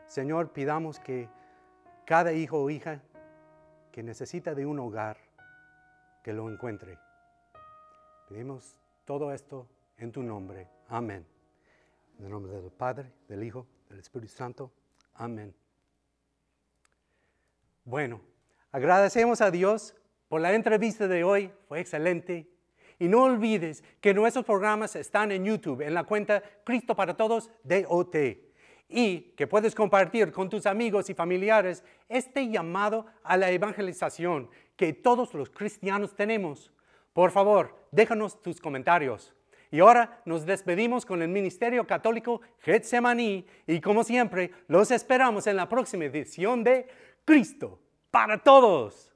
Señor, pidamos que cada hijo o hija que necesita de un hogar, que lo encuentre. Pedimos todo esto en tu nombre. Amén. En el nombre del Padre, del Hijo, del Espíritu Santo. Amén. Bueno, agradecemos a Dios por la entrevista de hoy. Fue excelente. Y no olvides que nuestros programas están en YouTube, en la cuenta Cristo para Todos DOT. Y que puedes compartir con tus amigos y familiares este llamado a la evangelización que todos los cristianos tenemos. Por favor, déjanos tus comentarios. Y ahora nos despedimos con el Ministerio Católico Getsemaní y como siempre, los esperamos en la próxima edición de Cristo para Todos.